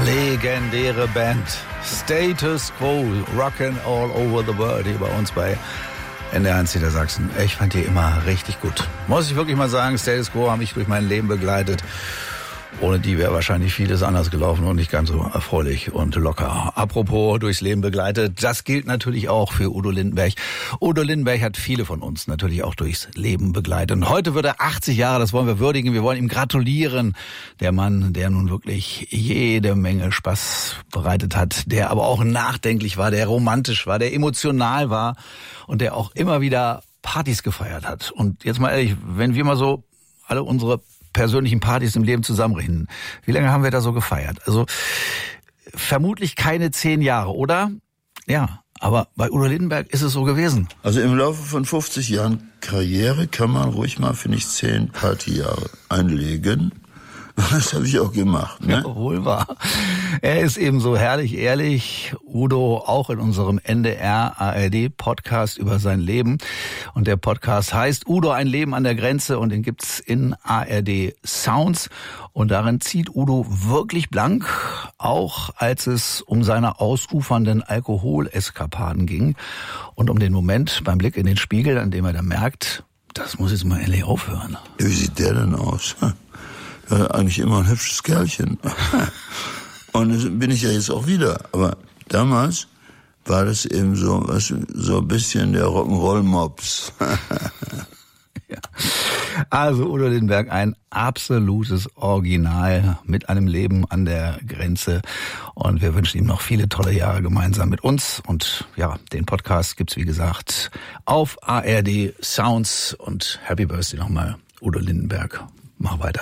Legendäre Band. Status Quo, Rockin' All Over the World, hier bei uns bei NDR1 Niedersachsen. Ich fand die immer richtig gut. Muss ich wirklich mal sagen, Status Quo haben mich durch mein Leben begleitet. Ohne die wäre wahrscheinlich vieles anders gelaufen und nicht ganz so erfreulich und locker. Apropos durchs Leben begleitet, das gilt natürlich auch für Udo Lindenberg. Udo Lindenberg hat viele von uns natürlich auch durchs Leben begleitet. Und heute wird er 80 Jahre, das wollen wir würdigen. Wir wollen ihm gratulieren. Der Mann, der nun wirklich jede Menge Spaß bereitet hat, der aber auch nachdenklich war, der romantisch war, der emotional war und der auch immer wieder Partys gefeiert hat. Und jetzt mal ehrlich, wenn wir mal so alle unsere persönlichen Partys im Leben zusammenrechnen. Wie lange haben wir da so gefeiert? Also vermutlich keine 10 Jahre, oder? Ja, aber bei Udo Lindenberg ist es so gewesen. Also im Laufe von 50 Jahren Karriere kann man ruhig mal, finde ich, 10 Partyjahre einlegen. Das habe ich auch gemacht, ne? Ja, wohl wahr. Er ist eben so herrlich ehrlich. Udo auch in unserem NDR-ARD-Podcast über sein Leben. Und der Podcast heißt Udo, ein Leben an der Grenze. Und den gibt's in ARD Sounds. Und darin zieht Udo wirklich blank, auch als es um seine ausufernden Alkoholeskapaden ging. Und um den Moment beim Blick in den Spiegel, an dem er dann merkt, das muss jetzt mal endlich aufhören. Wie sieht der denn aus? Eigentlich immer ein hübsches Kerlchen. Und das bin ich ja jetzt auch wieder. Aber damals war das eben so ein bisschen der Rock'n'Roll-Mops. Ja. Also Udo Lindenberg, ein absolutes Original mit einem Leben an der Grenze. Und wir wünschen ihm noch viele tolle Jahre gemeinsam mit uns. Und ja, den Podcast gibt's wie gesagt auf ARD Sounds. Und Happy Birthday nochmal, Udo Lindenberg. Mach weiter.